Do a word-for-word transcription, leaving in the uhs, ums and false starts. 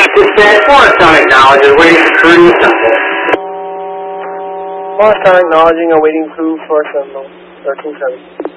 Dispatch, Morristown acknowledges waiting for crew to assemble. Morristown acknowledging awaiting crew for assemble. thirteen seven.